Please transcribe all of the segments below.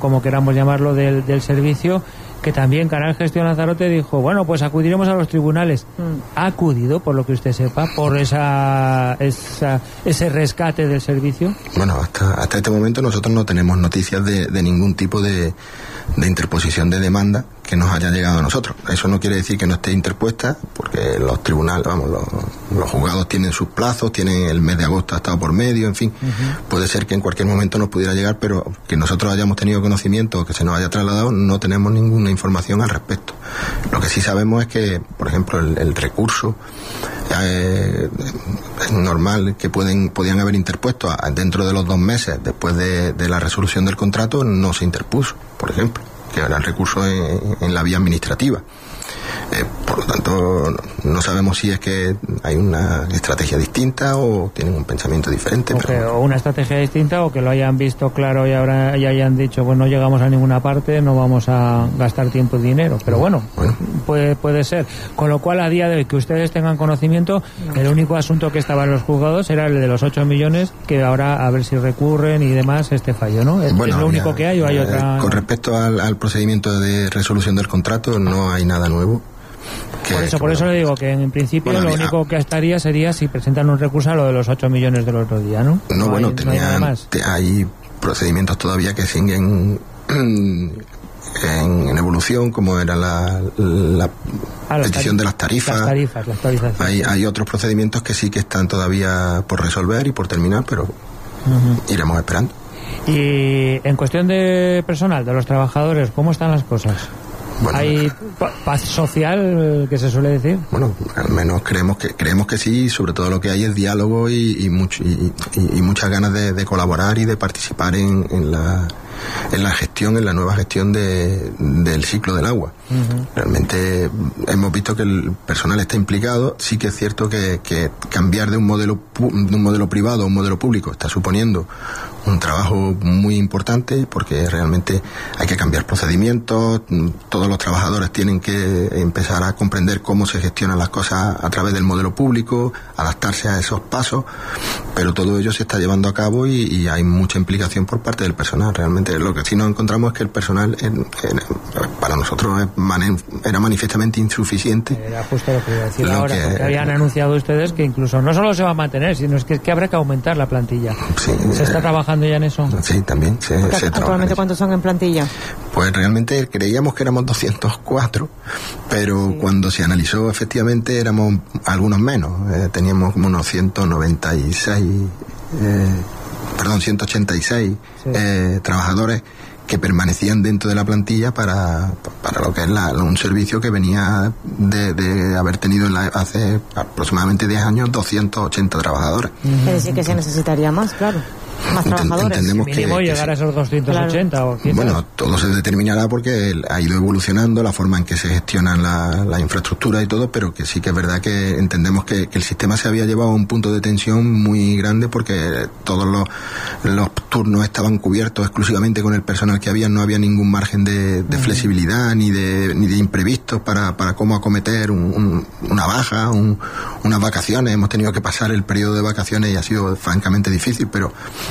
como queramos llamarlo, del servicio, que también Canal Gestión Lanzarote dijo, bueno, pues acudiremos a los tribunales. ¿Ha acudido, por lo que usted sepa, por ese rescate del servicio? Bueno, hasta este momento nosotros no tenemos noticias de ningún tipo de interposición de demanda que nos haya llegado a nosotros. Eso no quiere decir que no esté interpuesta, porque los tribunales, los juzgados tienen sus plazos, tienen el mes de agosto ha estado por medio, en fin. Puede ser que en cualquier momento nos pudiera llegar, pero que nosotros hayamos tenido conocimiento o que se nos haya trasladado, no tenemos ninguna información al respecto. Lo que sí sabemos es que, por ejemplo, el recurso es normal que podían haber interpuesto dentro de los 2 meses después de la resolución del contrato, no se interpuso, por ejemplo, que era el recurso en la vía administrativa. Por lo tanto, no sabemos si es que hay una estrategia distinta o tienen un pensamiento diferente. O una estrategia distinta, o que lo hayan visto claro y hayan dicho, pues no llegamos a ninguna parte, no vamos a gastar tiempo y dinero. Pero bueno. Puede ser. Con lo cual, a día de hoy, que ustedes tengan conocimiento, el único asunto que estaba en los juzgados era el de los 8 millones, que ahora a ver si recurren y demás este fallo, ¿no? ¿Es lo único que hay o hay otra? Con respecto al procedimiento de resolución del contrato, no hay nada nuevo. Por eso le digo que en principio lo único que estaría sería si presentan un recurso a lo de los 8 millones del otro día, ¿no? Hay procedimientos todavía que siguen en evolución, como era la petición de las tarifas. Las tarifas. Hay otros procedimientos que sí que están todavía por resolver y por terminar, pero iremos esperando. Y en cuestión de personal, de los trabajadores, ¿cómo están las cosas? Bueno, ¿hay paz social, que se suele decir? Bueno, al menos creemos que sí. Sobre todo lo que hay es diálogo y muchas ganas de colaborar y de participar en la gestión, en la nueva gestión del ciclo del agua. Realmente hemos visto que el personal está implicado. Sí que es cierto que cambiar de un modelo privado a un modelo público está suponiendo un trabajo muy importante, porque realmente hay que cambiar procedimientos. Todos los trabajadores tienen que empezar a comprender cómo se gestionan las cosas a través del modelo público, adaptarse a esos pasos, pero todo ello se está llevando a cabo y hay mucha implicación por parte del personal. Realmente lo que sí nos encontramos es que el personal para nosotros era manifiestamente insuficiente. Era justo lo que iba a decir ahora, porque habían anunciado ustedes que incluso no solo se va a mantener, sino es que habrá que aumentar la plantilla. Sí, ¿Se está trabajando ya en eso? Sí, también se ¿Actualmente cuántos son en plantilla? Pues realmente creíamos que éramos 204, pero cuando se analizó efectivamente éramos algunos menos. Teníamos como unos 186 trabajadores que permanecían dentro de la plantilla para lo que es un servicio que venía de haber tenido hace aproximadamente 10 años 280 trabajadores. Es decir, que se necesitaría más, claro. Más trabajadores. Entendemos mínimo llegar a esos 280 claro. O quizás. Bueno, todo se determinará porque ha ido evolucionando la forma en que se gestionan la infraestructura y todo, pero que sí que es verdad que entendemos que el sistema se había llevado a un punto de tensión muy grande, porque todos los turnos estaban cubiertos exclusivamente con el personal que había. No había ningún margen de flexibilidad ni de imprevistos para cómo acometer una baja, unas vacaciones. Hemos tenido que pasar el periodo de vacaciones y ha sido francamente difícil, pero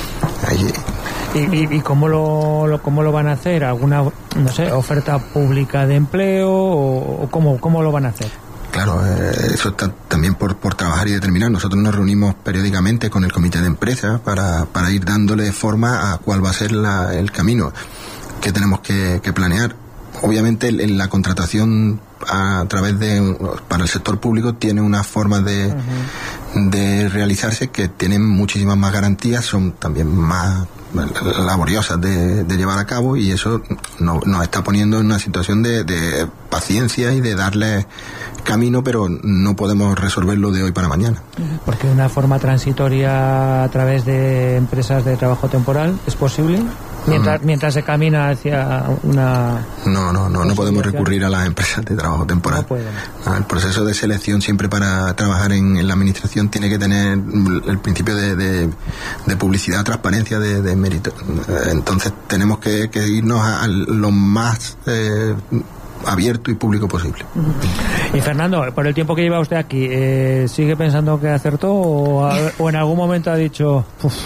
¿Y cómo lo van a hacer? ¿Alguna, no sé, oferta pública de empleo o cómo lo van a hacer? Claro, eso está también por trabajar y determinar. Nosotros nos reunimos periódicamente con el comité de empresa para ir dándole forma a cuál va a ser el camino que tenemos que planear. Obviamente en la contratación a través para el sector público tiene unas formas de realizarse que tienen muchísimas más garantías, son también más laboriosas de llevar a cabo, y eso nos está poniendo en una situación de paciencia y de darle camino, pero no podemos resolverlo de hoy para mañana. Porque una forma transitoria a través de empresas de trabajo temporal es posible mientras se camina hacia una... No podemos recurrir a las empresas de trabajo temporal. No pueden. El proceso de selección siempre para trabajar en la administración tiene que tener el principio de publicidad, transparencia, de mérito. Entonces tenemos que irnos a lo más abierto y público posible. Y Fernando, por el tiempo que lleva usted aquí, ¿sigue pensando que acertó o en algún momento ha dicho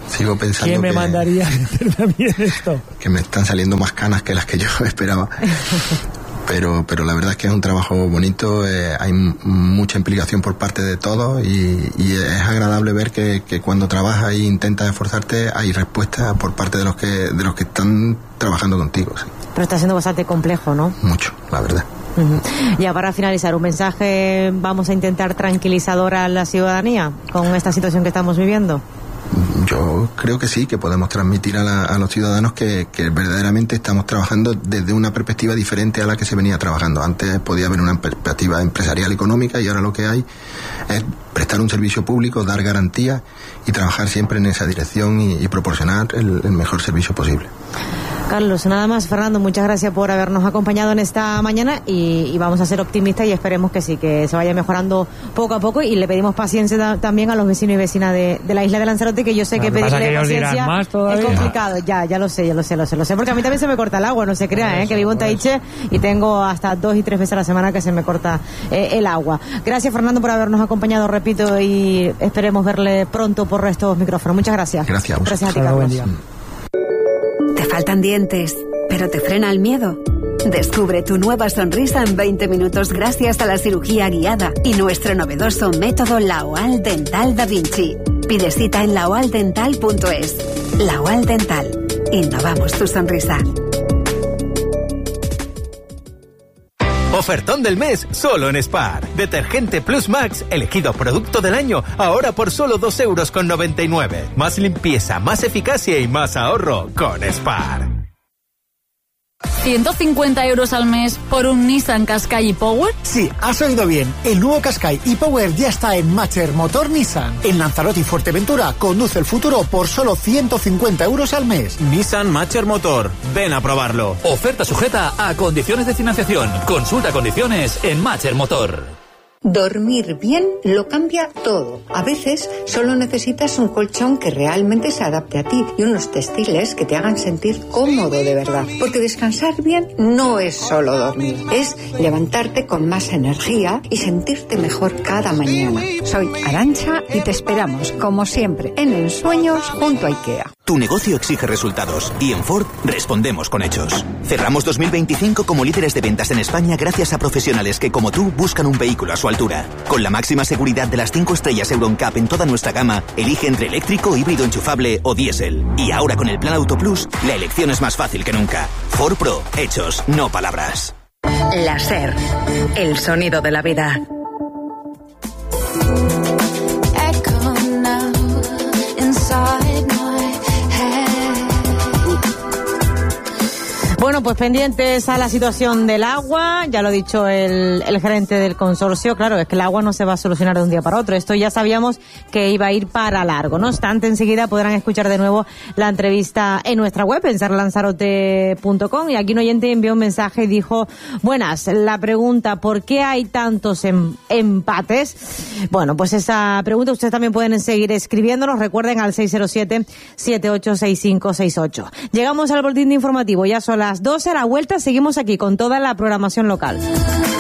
Sigo pensando ¿Quién me mandaría a meterme a mí en esto? Que me están saliendo más canas que las que yo esperaba. Pero la verdad es que es un trabajo bonito, hay mucha implicación por parte de todos y es agradable ver que cuando trabajas e intentas esforzarte hay respuesta por parte de los que están trabajando contigo. Sí. Pero está siendo bastante complejo, ¿no? Mucho, la verdad. Ya para finalizar, un mensaje vamos a intentar tranquilizador a la ciudadanía con esta situación que estamos viviendo. Yo creo que sí, que podemos transmitir a los ciudadanos que verdaderamente estamos trabajando desde una perspectiva diferente a la que se venía trabajando. Antes podía haber una perspectiva empresarial económica y ahora lo que hay es prestar un servicio público, dar garantías y trabajar siempre en esa dirección y proporcionar el mejor servicio posible. Carlos, nada más. Fernando, muchas gracias por habernos acompañado en esta mañana y vamos a ser optimistas y esperemos que sí, que se vaya mejorando poco a poco y le pedimos paciencia también a los vecinos y vecinas de la isla de Lanzarote, que yo sé que pedirle paciencia es complicado. Ya lo sé, porque a mí también se me corta el agua, no se crea, que vivo en Taiche y tengo hasta 2 y 3 veces a la semana que se me corta el agua. Gracias, Fernando, por habernos acompañado, repito, y esperemos verle pronto por estos micrófonos. Muchas gracias. Gracias a ti, Carlos. ¿Te faltan dientes, pero te frena el miedo? Descubre tu nueva sonrisa en 20 minutos gracias a la cirugía guiada y nuestro novedoso método Laoal Dental Da Vinci. Pide cita en laoaldental.es. Laoal Dental. Innovamos tu sonrisa. Ofertón del mes, solo en Spar. Detergente Plus Max, elegido producto del año, ahora por solo 2,99 €. Más limpieza, más eficacia y más ahorro con Spar. 150 € al mes por un Nissan Qashqai e-Power. Sí, has oído bien. El nuevo Qashqai e-Power ya está en Matcher Motor Nissan. En Lanzarote y Fuerteventura, conduce el futuro por solo 150 € al mes. Nissan Matcher Motor. Ven a probarlo. Oferta sujeta a condiciones de financiación. Consulta condiciones en Matcher Motor. Dormir bien lo cambia todo. A veces solo necesitas un colchón que realmente se adapte a ti y unos textiles que te hagan sentir cómodo de verdad. Porque descansar bien no es solo dormir, es levantarte con más energía y sentirte mejor cada mañana. Soy Arantxa y te esperamos, como siempre, en Ensueños junto a IKEA. Tu negocio exige resultados y en Ford respondemos con hechos. Cerramos 2025 como líderes de ventas en España gracias a profesionales que, como tú, buscan un vehículo a su altura. Con la máxima seguridad de las 5 estrellas Euro NCAP en toda nuestra gama, elige entre eléctrico, híbrido enchufable o diésel. Y ahora con el Plan Auto Plus, la elección es más fácil que nunca. Ford Pro, hechos, no palabras. La SER, el sonido de la vida. Bueno, pues pendientes a la situación del agua, ya lo ha dicho el gerente del consorcio, claro, es que el agua no se va a solucionar de un día para otro, esto ya sabíamos que iba a ir para largo. No obstante, enseguida podrán escuchar de nuevo la entrevista en nuestra web, en serlanzarote.com, y aquí un oyente envió un mensaje y dijo: buenas, la pregunta, ¿por qué hay tantos empates? Bueno, pues esa pregunta ustedes también pueden seguir escribiéndonos, recuerden, al 607-786568. Llegamos al boletín de informativo, ya son las 12, a la vuelta seguimos aquí con toda la programación local.